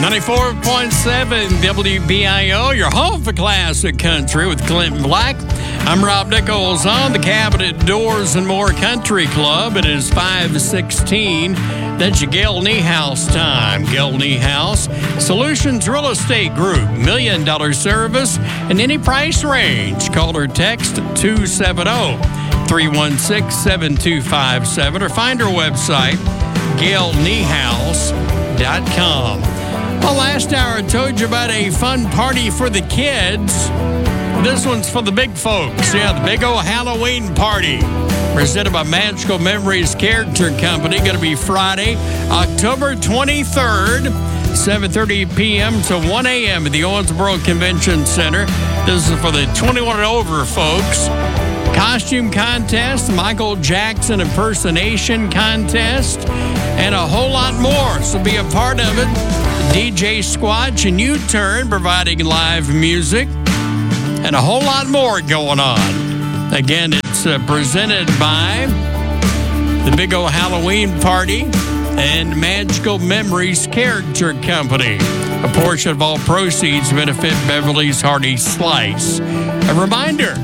94.7 WBIO, your home for classic country with Clinton Black. I'm Rob Nichols on the Cabinet Doors and More Country Club. It is 5:16. That's your Gail Niehaus time. Gail Niehaus, Solutions Real Estate Group, $1 million service in any price range. Call or text 270-316-7257 or find our website, GailNiehaus.com. Well, last hour I told you about a fun party for the kids. This one's for the big folks. Yeah, the big old Halloween party. Presented by Magical Memories Character Company. Going to be Friday, October 23rd, 7:30 p.m. to 1 a.m. at the Owensboro Convention Center. This is for the 21 and over folks. Costume contest, Michael Jackson impersonation contest, and a whole lot more. So be a part of it. DJ Squatch and U-Turn providing live music, and a whole lot more going on. Again, it's presented by the Big O Halloween Party and Magical Memories Character Company. A portion of all proceeds benefit Beverly's Hearty Slice. A reminder,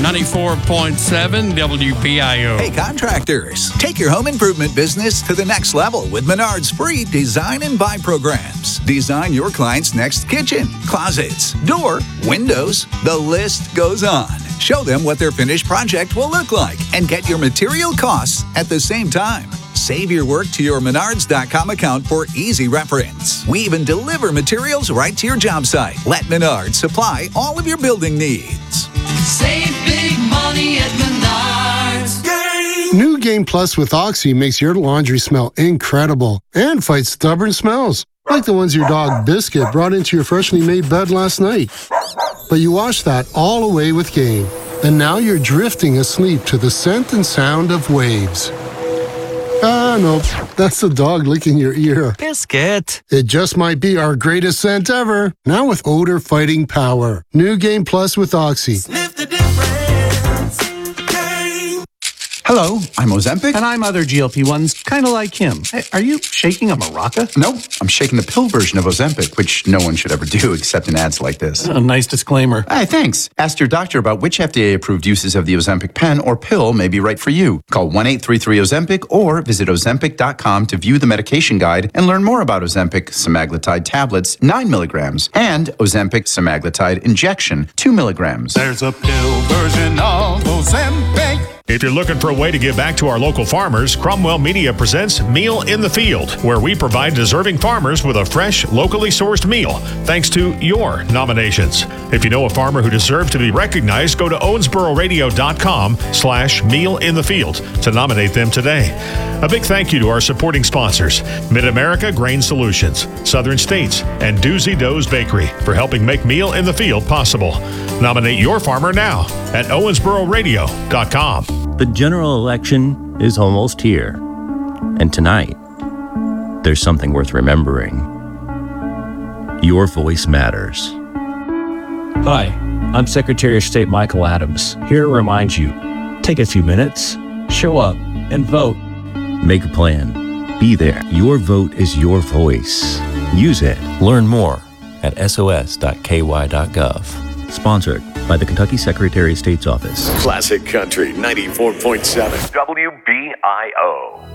94.7 WPIO. Hey, contractors, take your home improvement business to the next level with Menard's free Design and Buy programs. Design your client's next kitchen, closets, door, windows. The list goes on. Show them what their finished project will look like and get your material costs at the same time. Save your work to your Menards.com account for easy reference. We even deliver materials right to your job site. Let Menards supply all of your building needs. Save big money at Menards. New Game Plus with Oxy makes your laundry smell incredible and fights stubborn smells, like the ones your dog Biscuit brought into your freshly made bed last night. But you wash that all away with Game, and now you're drifting asleep to the scent and sound of waves. Nope, that's the dog licking your ear. Biscuit. It just might be our greatest scent ever, now with odor-fighting power. New Game Plus with Oxy. Sniff the difference. Game. Hello, I'm Ozempic. And I'm other GLP-1s, kind of like him. Hey, are you shaking a maraca? No, I'm shaking the pill version of Ozempic, which no one should ever do except in ads like this. A nice disclaimer. Hey, thanks. Ask your doctor about which FDA-approved uses of the Ozempic pen or pill may be right for you. Call 1-833-OZEMPIC or visit Ozempic.com to view the medication guide and learn more about Ozempic semaglutide tablets, 9 milligrams, and Ozempic semaglutide injection, 2 milligrams. There's a pill version of Ozempic. If you're looking for a way to give back to our local farmers, Cromwell Media presents Meal in the Field, where we provide deserving farmers with a fresh, locally sourced meal, thanks to your nominations. If you know a farmer who deserves to be recognized, go to owensbororadio.com/mealinthefield to nominate them today. A big thank you to our supporting sponsors, Mid-America Grain Solutions, Southern States, and Doozy Doe's Bakery for helping make Meal in the Field possible. Nominate your farmer now at owensbororadio.com. The general election is almost here. And tonight, there's something worth remembering. Your voice matters. Hi, I'm Secretary of State Michael Adams, here to remind you, take a few minutes, show up, and vote. Make a plan. Be there. Your vote is your voice. Use it. Learn more at sos.ky.gov. Sponsored by the Kentucky Secretary of State's Office. Classic Country 94.7 WBIO.